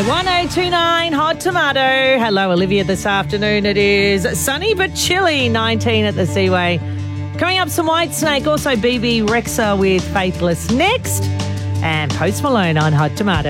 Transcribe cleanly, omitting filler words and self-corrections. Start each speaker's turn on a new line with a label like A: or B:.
A: Seaway 1029 Hot Tomato. Hello, Olivia, this afternoon. It is sunny but chilly, 19 at the Seaway. Coming up, some Whitesnake, also BB Rexa with Faithless next. And Post Malone on Hot Tomato.